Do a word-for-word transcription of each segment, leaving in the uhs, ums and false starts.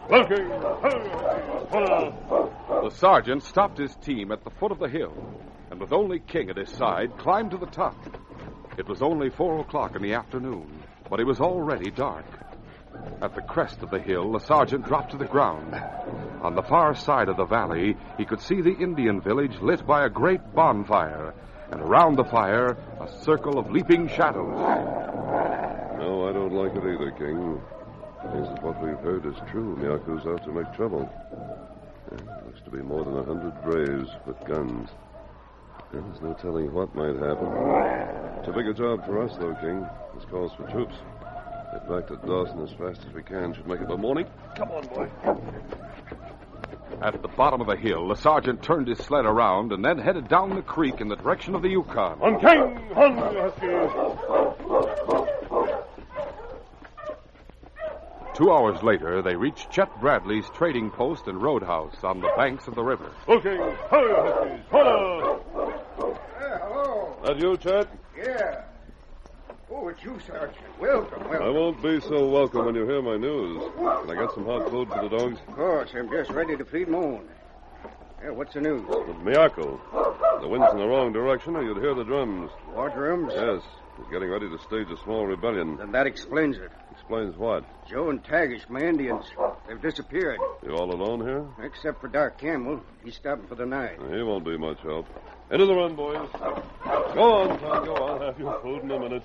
Looking. The sergeant stopped his team at the foot of the hill, and with only King at his side, climbed to the top. It was only four o'clock in the afternoon, but it was already dark. At the crest of the hill, the sergeant dropped to the ground. On the far side of the valley, he could see the Indian village lit by a great bonfire, and around the fire, a circle of leaping shadows. No, I don't like it either, King. Is what we've heard is true. Miyaku's out to make trouble. Yeah, looks to be more than a hundred braves with guns. Yeah, there's no telling what might happen. It's a bigger job for us, though, King. This calls for troops. Get back to Dawson as fast as we can. Should make it by morning. Come on, boy. At the bottom of the hill, the sergeant turned his sled around and then headed down the creek in the direction of the Yukon. On King! On, Huskies! Two hours later, they reached Chet Bradley's trading post and roadhouse on the banks of the river. Looking. Hurry, Huskies. Holla! Hey, hello. That you, Chet? Yeah. Oh, it's you, Sergeant. Welcome, welcome. I won't be so welcome when you hear my news. Can I get some hot food for the dogs? Of course, I'm just ready to feed Moon. Yeah, what's the news? With Miyako. The wind's in the wrong direction, or you'd hear the drums. War drums? Yes. He's getting ready to stage a small rebellion. Then that explains it. Explains what? Joe and Tagish, my Indians, they've disappeared. You all alone here? Except for Doc Campbell. He's stopping for the night. He won't be much help. Into the run, boys. Go on, Tongo. I'll have your food in a minute.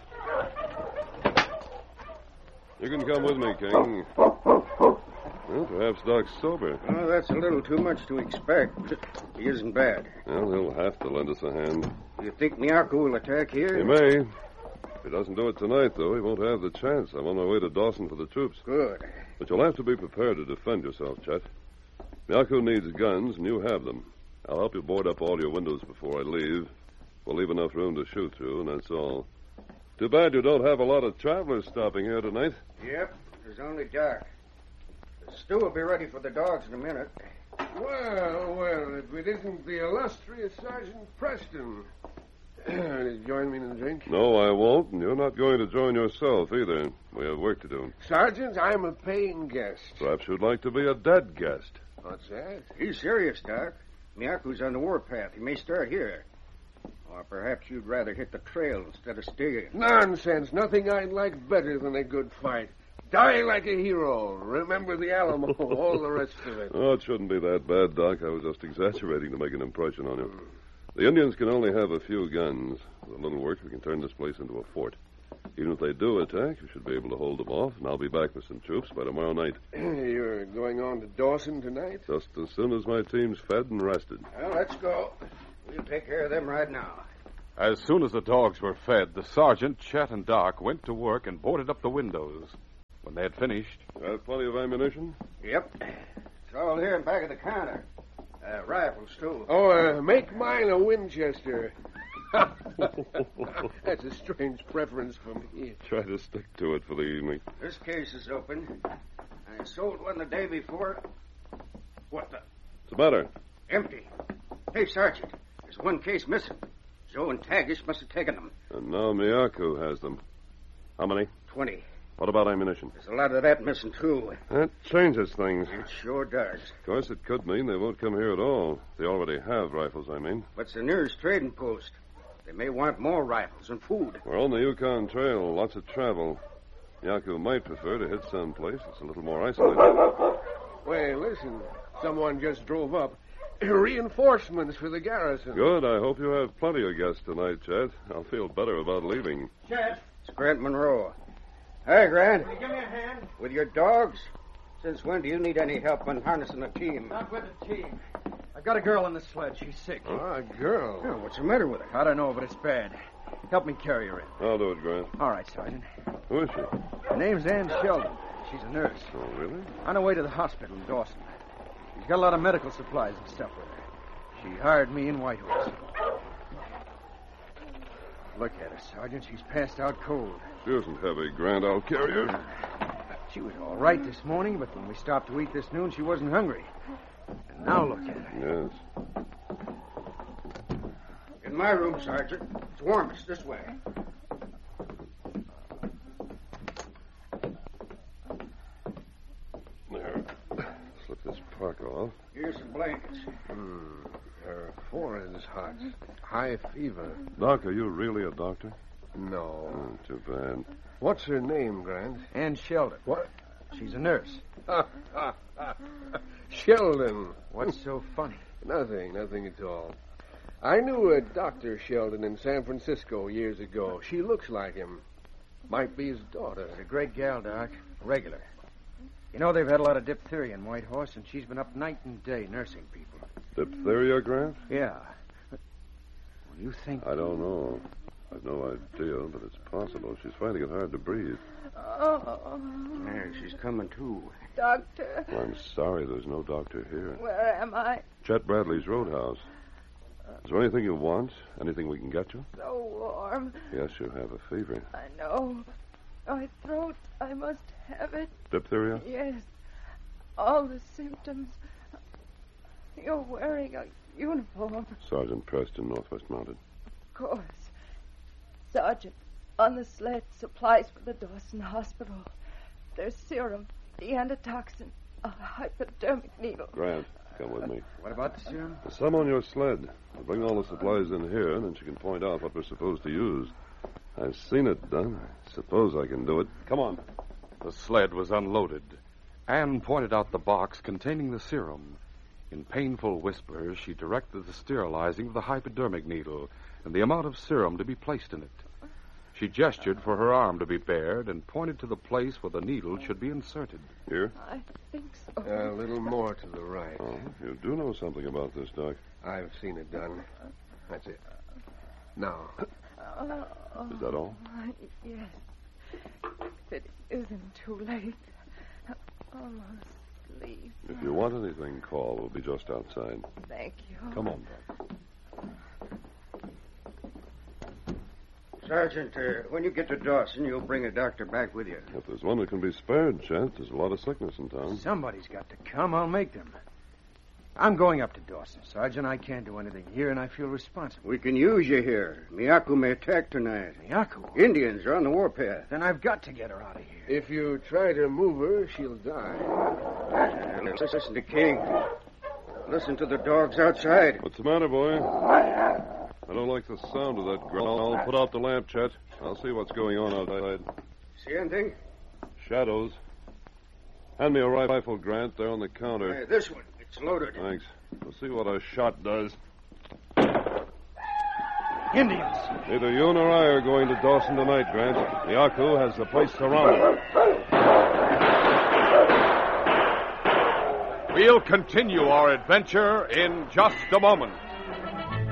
You can come with me, King. Well, perhaps Doc's sober. Oh, that's a little too much to expect. He isn't bad. Well, he'll have to lend us a hand. You think Miyako will attack here? He may. If he doesn't do it tonight, though, he won't have the chance. I'm on my way to Dawson for the troops. Good. But you'll have to be prepared to defend yourself, Chet. Miyako needs guns, and you have them. I'll help you board up all your windows before I leave. We'll leave enough room to shoot through, and that's all. Too bad you don't have a lot of travelers stopping here tonight. Yep, there's only Doc. The stew will be ready for the dogs in a minute. Well, well, if it isn't the illustrious Sergeant Preston. Will you join me in a drink? No, I won't, and you're not going to join yourself either. We have work to do. Sergeant, I'm a paying guest. Perhaps you'd like to be a dead guest. What's that? He's serious, Doc. Miyaku's on the warpath. He may start here. Or perhaps you'd rather hit the trail instead of staying. Nonsense. Nothing I'd like better than a good fight. Die like a hero. Remember the Alamo. All the rest of it. Oh, it shouldn't be that bad, Doc. I was just exaggerating to make an impression on you. The Indians can only have a few guns. With a little work, we can turn this place into a fort. Even if they do attack, we should be able to hold them off, and I'll be back with some troops by tomorrow night. You're going on to Dawson tonight? Just as soon as my team's fed and rested. Well, let's go. We'll take care of them right now. As soon as the dogs were fed, the sergeant, Chet, and Doc went to work and boarded up the windows. When they had finished... Have plenty of ammunition? Yep. It's all here in back of the counter. Uh, rifles, too. Oh, uh, make mine a Winchester. That's a strange preference for me. Try to stick to it for the evening. This case is open. I sold one the day before. What the? What's the matter? Empty. Hey, Sergeant, there's one case missing. Joe and Tagish must have taken them. And now Miyako has them. How many? Twenty. What about ammunition? There's a lot of that missing, too. That changes things. It sure does. Of course, it could mean they won't come here at all. They already have rifles, I mean. What's the nearest trading post? They may want more rifles and food. We're on the Yukon Trail, lots of travel. Miyako might prefer to hit some place that's a little more isolated. Wait, listen. Someone just drove up. Reinforcements for the garrison. Good. I hope you have plenty of guests tonight, Chet. I'll feel better about leaving. Chet. It's Grant Monroe. Hi, Grant. Can you give me a hand? With your dogs? Since when do you need any help unharnessing a team? Not with a team. I got a girl on the sled. She's sick. Ah, girl. Oh, what's the matter with her? I don't know, but it's bad. Help me carry her in. I'll do it, Grant. All right, Sergeant. Who is she? Her name's Ann Sheldon. She's a nurse. Oh, really? On her way to the hospital in Dawson. She's got a lot of medical supplies and stuff with her. She hired me in Whitehorse. Look at her, Sergeant. She's passed out cold. She isn't heavy, Grant. I'll carry her. She was all right this morning, but when we stopped to eat this noon, she wasn't hungry. And now look at her. Yes. In my room, Sergeant. It's warmest this way. There. blankets. Hmm. Her forehead's hot. High fever. Doc, are you really a doctor? No. Oh, too bad. What's her name, Grant? Ann Sheldon. What? She's a nurse. Sheldon. What's so funny? Nothing, nothing at all. I knew a Doctor Sheldon in San Francisco years ago. She looks like him. Might be his daughter. She's a great gal, Doc. Regular. You know, they've had a lot of diphtheria in Whitehorse, and she's been up night and day nursing people. Diphtheria, Grant? Yeah. What do you think? I don't know. I've no idea, but it's possible. She's finding it hard to breathe. Oh, Yeah, she's coming to. doctor, Well, I'm sorry there's no doctor here. where am I? Chet Bradley's Roadhouse. Is there anything you want? Anything we can get you? So warm. Yes, you have a fever. I know. My throat, I must have it. Diphtheria? Yes. All the symptoms. You're wearing a uniform. Sergeant Preston, Northwest Mounted. Of course. Sergeant, on the sled, supplies for the Dawson Hospital. There's serum, the antitoxin, a hypodermic needle. Grant, come with me. What about the serum? There's some on your sled. I'll bring all the supplies in here, and then she can point out what we're supposed to use. I've seen it done. I suppose I can do it. Come on. The sled was unloaded. Anne pointed out the box containing the serum. In painful whispers, she directed the sterilizing of the hypodermic needle and the amount of serum to be placed in it. She gestured for her arm to be bared and pointed to the place where the needle should be inserted. Here? I think so. A little more to the right. Oh, you do know something about this, Doc. I've seen it done. That's it. Now. Oh, Is that all? yes. If it isn't too late. Almost leave. If you want anything, call. We'll be just outside. Thank you. Come on, Doc. Sergeant, uh, when you get to Dawson, you'll bring a doctor back with you. If there's one that can be spared, Chet, there's a lot of sickness in town. Somebody's got to come. I'll make them. I'm going up to Dawson, Sergeant. I can't do anything here, and I feel responsible. We can use you here. Miyaku may attack tonight. Miyaku? Indians are on the warpath. Then I've got to get her out of here. If you try to move her, she'll die. Uh, listen to King. Listen to the dogs outside. What's the matter, boy? I don't like the sound of that growl. I'll put out the lamp, Chet. I'll see what's going on outside. See anything? Shadows. Hand me a rifle, Grant. They're on the counter. Uh, this one. It's loaded. Thanks. We'll see what a shot does. Indians. Neither you nor I are going to Dawson tonight, Grant. Miyaku has the place surrounded. We'll continue our adventure in just a moment.